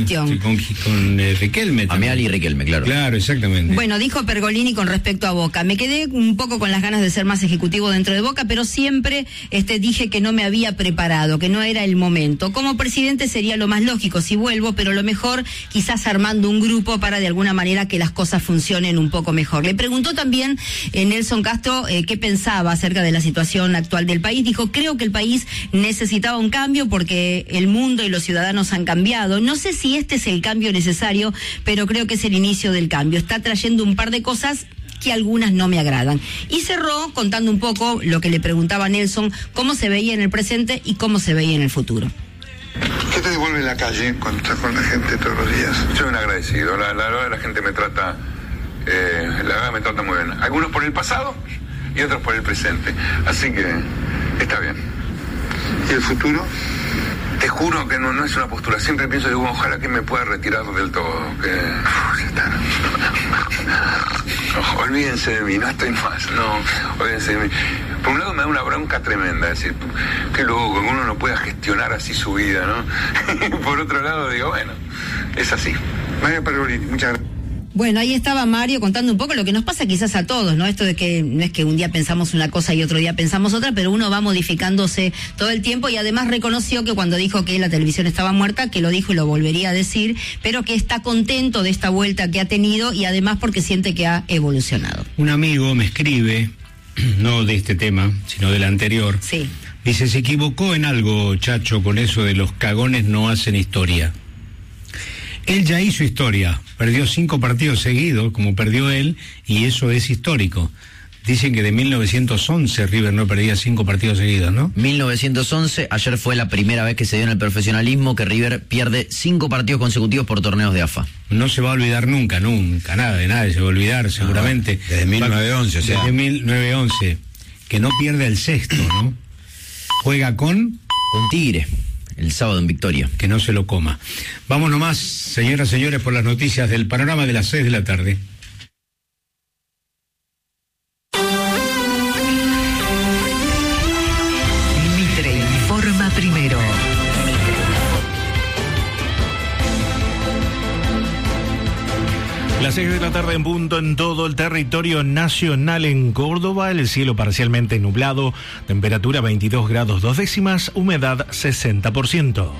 gestión. Sí, con Riquelme. Ameal y Riquelme, claro. Claro, exactamente. Bueno, dijo Pergolini con respecto a Boca: me quedé un poco con las ganas de ser más ejecutivo dentro de Boca, pero siempre dije que no me había preparado, que no era el momento. Como presidente sería lo más lógico si vuelvo, pero lo mejor quizás armando un grupo para de alguna manera que las cosas funcionen un poco mejor. Le preguntó también Nelson Castro qué pensaba acerca de la situación actual del país. Dijo: creo que el país necesitaba un cambio porque el mundo y los ciudadanos han cambiado. No sé si este es el cambio necesario, pero creo que es el inicio del cambio. Está trayendo un par de cosas que algunas no me agradan. Y cerró contando un poco lo que le preguntaba a Nelson: cómo se veía en el presente y cómo se veía en el futuro. ¿Qué te devuelve la calle cuando estás con la gente todos los días? Soy un agradecido. La verdad, la gente me trata, muy bien. Algunos por el pasado y otros por el presente. Así que está bien. ¿Y el futuro? Te juro que no es una postura. Siempre pienso, digo, ojalá que me pueda retirar del todo. Que ya está. Olvídense de mí, no estoy más. No, olvídense de mí. Por un lado me da una bronca tremenda, decir, qué loco, que uno no pueda gestionar así su vida, ¿no? Por otro lado digo, bueno, es así. Mario Pergolini, muchas gracias. Bueno, ahí estaba Mario contando un poco lo que nos pasa quizás a todos, ¿no? Esto de que no es que un día pensamos una cosa y otro día pensamos otra, pero uno va modificándose todo el tiempo, y además reconoció que cuando dijo que la televisión estaba muerta, que lo dijo y lo volvería a decir, pero que está contento de esta vuelta que ha tenido y además porque siente que ha evolucionado. Un amigo me escribe, no de este tema, sino del anterior. Sí. Dice: se equivocó en algo, Chacho, con eso de los cagones no hacen historia. Él ya hizo historia, perdió 5 partidos seguidos, como perdió él, y eso es histórico. Dicen que de 1911 River no perdía 5 partidos seguidos, ¿no? 1911, ayer fue la primera vez que se dio en el profesionalismo que River pierde 5 partidos consecutivos por torneos de AFA. No se va a olvidar nunca, nada de nadie se va a olvidar seguramente. Desde 1911, o sea. Desde 1911, que no pierde el sexto, ¿no? Juega con Tigre. El sábado en Victoria. Que no se lo coma. Vamos nomás, señoras y señores, por las noticias del panorama de las 6 de la tarde. Mitre informa primero. Las 6 de la tarde en punto en todo el territorio nacional. En Córdoba, el cielo parcialmente nublado, temperatura 22 grados 2 décimas, humedad 60%.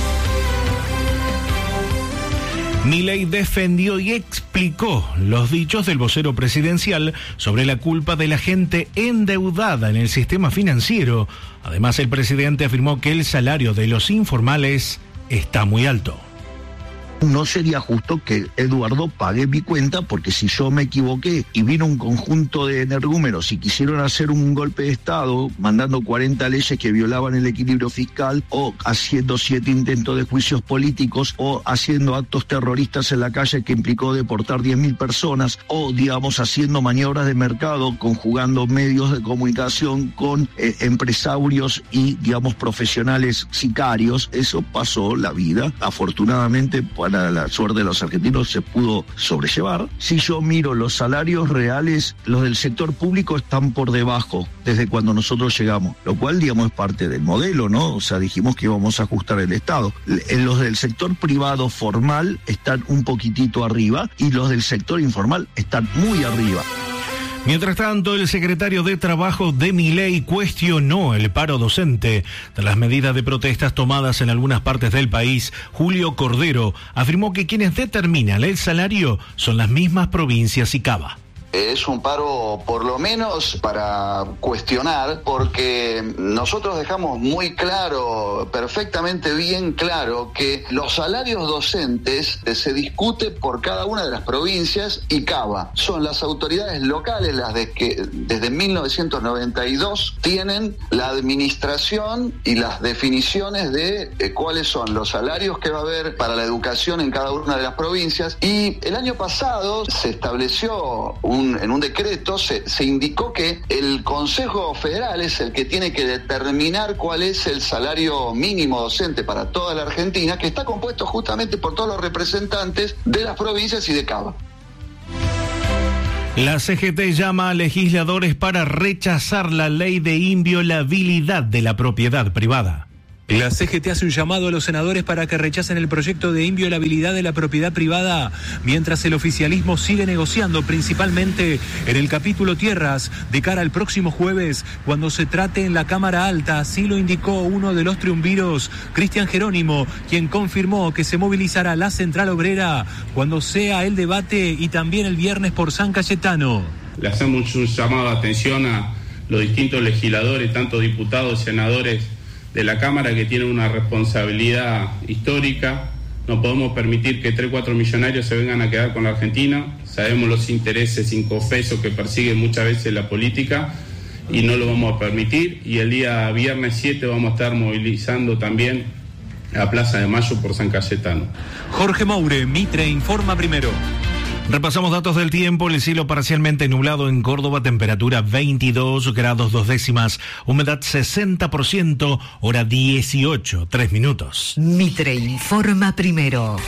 Milei defendió y explicó los dichos del vocero presidencial sobre la culpa de la gente endeudada en el sistema financiero. Además, el presidente afirmó que el salario de los informales está muy alto. No sería justo que Eduardo pague mi cuenta, porque si yo me equivoqué y vino un conjunto de energúmenos y quisieron hacer un golpe de Estado mandando 40 leyes que violaban el equilibrio fiscal, o haciendo 7 intentos de juicios políticos, o haciendo actos terroristas en la calle que implicó deportar 10.000 personas, o digamos haciendo maniobras de mercado, conjugando medios de comunicación con empresarios y digamos profesionales sicarios. Eso pasó la vida. Afortunadamente, para la suerte de los argentinos, se pudo sobrellevar. Si yo miro los salarios reales, los del sector público están por debajo desde cuando nosotros llegamos, lo cual, digamos, es parte del modelo, ¿no? O sea, dijimos que íbamos a ajustar el Estado. Los del sector privado formal están un poquitito arriba y los del sector informal están muy arriba. Mientras tanto, el secretario de Trabajo de Milei cuestionó el paro docente. Tras las medidas de protestas tomadas en algunas partes del país, Julio Cordero afirmó que quienes determinan el salario son las mismas provincias y Cava. Es un paro por lo menos para cuestionar, porque nosotros dejamos muy claro, perfectamente bien claro, que los salarios docentes se discute por cada una de las provincias y Cava. Son las autoridades locales las de que desde 1992 tienen la administración y las definiciones de cuáles son los salarios que va a haber para la educación en cada una de las provincias. Y el año pasado se estableció en un decreto se indicó que el Consejo Federal es el que tiene que determinar cuál es el salario mínimo docente para toda la Argentina, que está compuesto justamente por todos los representantes de las provincias y de Cava. La CGT llama a legisladores para rechazar la ley de inviolabilidad de la propiedad privada. La CGT hace un llamado a los senadores para que rechacen el proyecto de inviolabilidad de la propiedad privada, mientras el oficialismo sigue negociando, principalmente en el capítulo tierras, de cara al próximo jueves, cuando se trate en la Cámara Alta. Así lo indicó uno de los triunviros, Cristian Jerónimo, quien confirmó que se movilizará la Central Obrera cuando sea el debate y también el viernes por San Cayetano. Le hacemos un llamado de atención a los distintos legisladores, tanto diputados y senadores de la Cámara, que tienen una responsabilidad histórica. No podemos permitir que 3-4 millonarios se vengan a quedar con la Argentina. Sabemos los intereses inconfesos que persigue muchas veces la política y no lo vamos a permitir. Y el día viernes 7 vamos a estar movilizando también a Plaza de Mayo por San Cayetano. Jorge Moure, Mitre Informa Primero. Repasamos datos del tiempo. El cielo parcialmente nublado en Córdoba, temperatura 22 grados 2 décimas, humedad 60%, hora 18, 3 minutos. Mitre Informa Primero.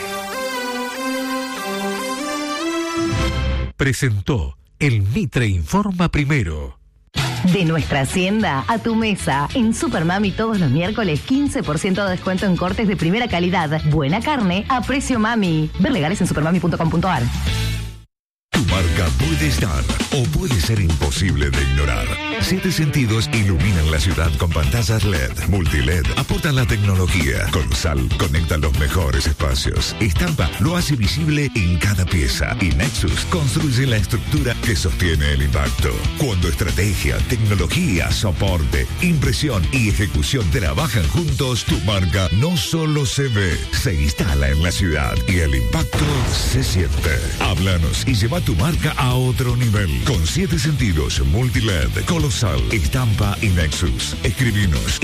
Presentó el Mitre Informa Primero. De nuestra hacienda a tu mesa. En Supermami todos los miércoles 15% de descuento en cortes de primera calidad. Buena carne a precio mami. Ver legales en supermami.com.ar. Tu marca puede estar o puede ser imposible de ignorar. 7 Sentidos iluminan la ciudad con pantallas LED, multiled, aportan la tecnología. Con Sal conectan los mejores espacios. Estampa lo hace visible en cada pieza. Y Nexus construye la estructura que sostiene el impacto. Cuando estrategia, tecnología, soporte, impresión y ejecución trabajan juntos, tu marca no solo se ve, se instala en la ciudad y el impacto se siente. Háblanos y lleva tu marca a otro nivel. Con 7 Sentidos, multiled, colosal, estampa y Nexus. Escribinos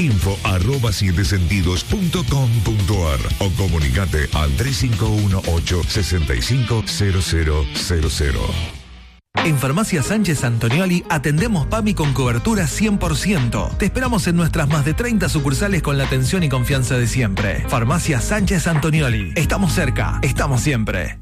info@7sentidos.com.ar o comunicate al 3518-650000. En Farmacia Sánchez Antonioli atendemos PAMI con cobertura 100%. Te esperamos en nuestras más de 30 sucursales con la atención y confianza de siempre. Farmacia Sánchez Antonioli. Estamos cerca, estamos siempre.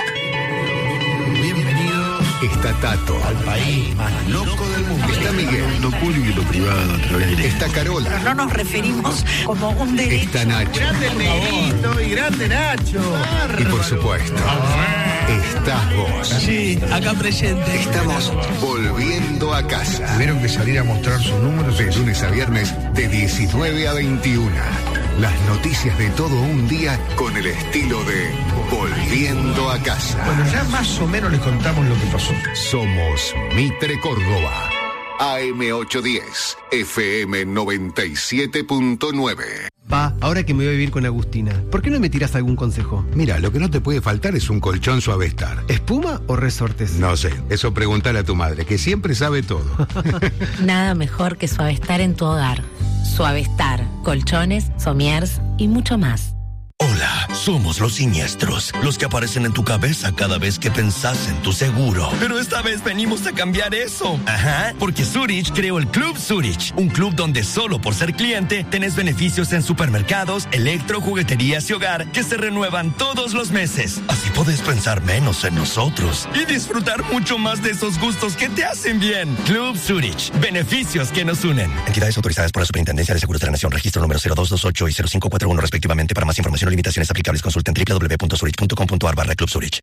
Está Tato, al país más loco del mundo. Está Miguel, lo público y lo privado a través de... Está Carola. Pero no nos referimos como un derecho. Está Nacho. Grande el Negrito y grande Nacho. Y por supuesto, estás vos. Sí, acá presente. Estamos volviendo a casa. Tuvieron que salir a mostrar sus números de lunes a viernes de 19 a 21. Las noticias de todo un día con el estilo de Volviendo a Casa. Bueno, ya más o menos les contamos lo que pasó. Somos Mitre Córdoba. AM810, FM 97.9. Pa, ahora que me voy a vivir con Agustina, ¿por qué no me tiras algún consejo? Mira, lo que no te puede faltar es un colchón Suavestar. ¿Espuma o resortes? No sé, eso pregúntale a tu madre, que siempre sabe todo. Nada mejor que Suavestar en tu hogar. Suavestar, colchones, somiers y mucho más. Hola, somos los siniestros, los que aparecen en tu cabeza cada vez que pensás en tu seguro. Pero esta vez venimos a cambiar eso. Ajá, porque Zurich creó el Club Zurich, un club donde solo por ser cliente tenés beneficios en supermercados, electro, jugueterías y hogar que se renuevan todos los meses. Así podés pensar menos en nosotros y disfrutar mucho más de esos gustos que te hacen bien. Club Zurich, beneficios que nos unen. Entidades autorizadas por la Superintendencia de Seguros de la Nación, registro número 0228 y 0541 respectivamente. Para más información o limitaciones aplicables, consulten www.zurich.com.ar/Club Zurich.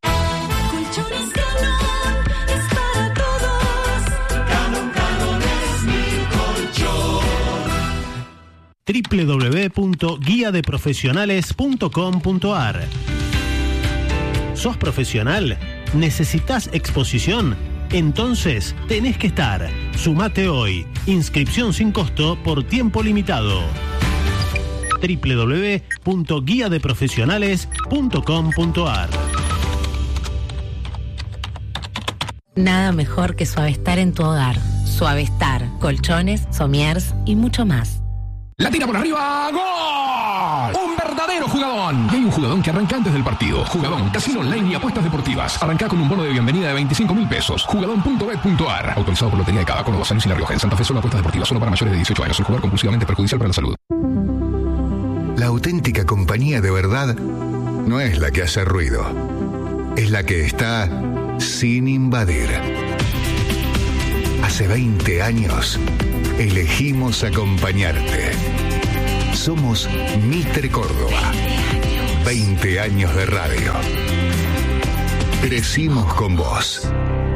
www.guiadeprofesionales.com.ar. ¿Sos profesional? ¿Necesitas exposición? Entonces tenés que estar. Sumate hoy. Inscripción sin costo por tiempo limitado. www.guiadeprofesionales.com.ar. Nada mejor que Suavestar en tu hogar. Suavestar, colchones, somiers y mucho más. La tira por arriba, ¡gol! Un verdadero jugadón. Y hay un jugadón que arranca antes del partido. Jugadón, casino online y apuestas deportivas. Arranca con un bono de bienvenida de 25.000 pesos. Jugadón.bet.ar. Autorizado por Lotería de Cava, con 2 años y La Rioja. En Santa Fe solo apuestas deportivas, solo para mayores de 18 años. El jugar compulsivamente perjudicial para la salud. La auténtica compañía de verdad no es la que hace ruido. Es la que está sin invadir. Hace 20 años elegimos acompañarte. Somos Mitre Córdoba. 20 años de radio. Crecimos con vos.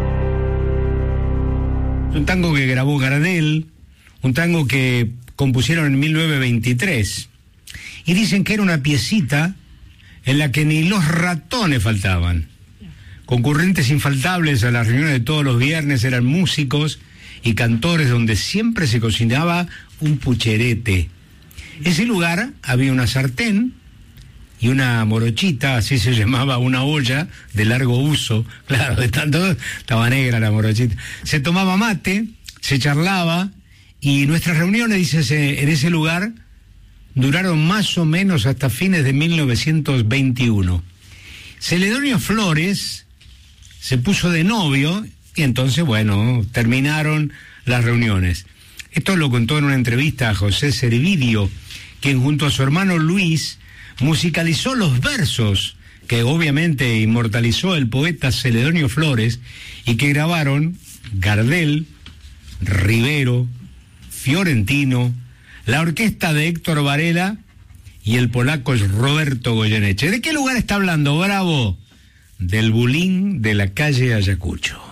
Un tango que grabó Gardel, un tango que compusieron en 1923. Y dicen que era una piecita en la que ni los ratones faltaban. Concurrentes infaltables a las reuniones de todos los viernes eran músicos y cantores donde siempre se cocinaba un pucherete. En ese lugar había una sartén y una morochita, así se llamaba, una olla de largo uso, claro, de tanto, estaba negra la morochita. Se tomaba mate, se charlaba, y nuestras reuniones, dice, en ese lugar duraron más o menos hasta fines de 1921. Celedonio Flores se puso de novio y entonces, bueno, terminaron las reuniones. Esto lo contó en una entrevista a José Servilio, quien junto a su hermano Luis musicalizó los versos que obviamente inmortalizó el poeta Celedonio Flores y que grabaron Gardel, Rivero, Fiorentino, la orquesta de Héctor Varela y el polaco Roberto Goyeneche. ¿De qué lugar está hablando, Bravo? Del Bulín de la calle Ayacucho.